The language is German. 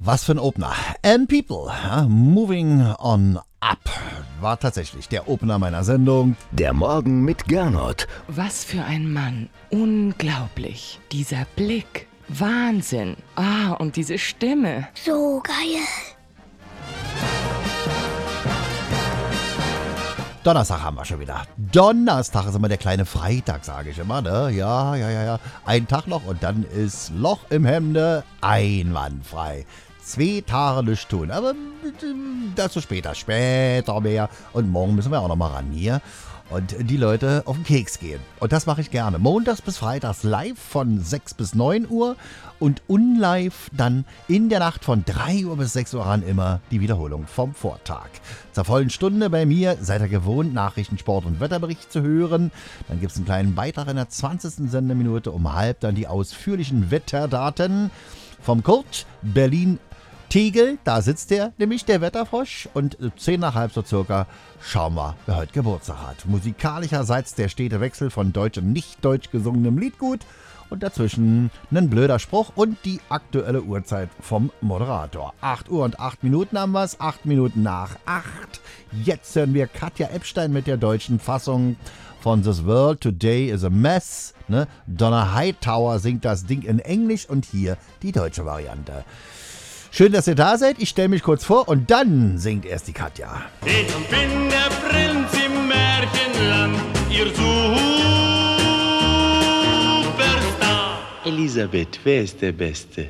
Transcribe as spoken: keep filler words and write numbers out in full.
Was für ein Opener. And People, ja, Moving on Up, war tatsächlich der Opener meiner Sendung. Der Morgen mit Gernot. Was für ein Mann. Unglaublich. Dieser Blick. Wahnsinn. Ah, und diese Stimme. So geil. Donnerstag haben wir schon wieder. Donnerstag ist immer der kleine Freitag, sage ich immer, ne? Ja, ja, ja, ja. Ein Tag noch und dann ist Loch im Hemde einwandfrei. Zwei Tage nicht tun, aber dazu später, später mehr. Und morgen müssen wir auch noch mal ran hier und die Leute auf den Keks gehen. Und das mache ich gerne. Montags bis Freitags live von sechs bis neun Uhr und unlive dann in der Nacht von drei Uhr bis sechs Uhr ran immer die Wiederholung vom Vortag. Zur vollen Stunde bei mir seid ihr gewohnt, Nachrichten, Sport und Wetterbericht zu hören. Dann gibt es einen kleinen Beitrag in der zwanzigsten Sendeminute um halb, dann die ausführlichen Wetterdaten vom Kurt Berlin Tegel, da sitzt der, nämlich der Wetterfrosch, und zehn nach halb so circa schauen wir, wer heute Geburtstag hat. Musikalischerseits der stete Wechsel von deutsch und nicht deutsch gesungenem Liedgut und dazwischen ein blöder Spruch und die aktuelle Uhrzeit vom Moderator. acht Uhr und acht Minuten haben wir es, acht Minuten nach acht. Jetzt hören wir Katja Epstein mit der deutschen Fassung von This World Today is a Mess. Ne? Donna Hightower singt das Ding in Englisch und hier die deutsche Variante. Schön, dass ihr da seid. Ich stelle mich kurz vor und dann singt erst die Katja. Ich bin der Prinz im Märchenland, ihr Superstar. Elisabeth, wer ist der Beste?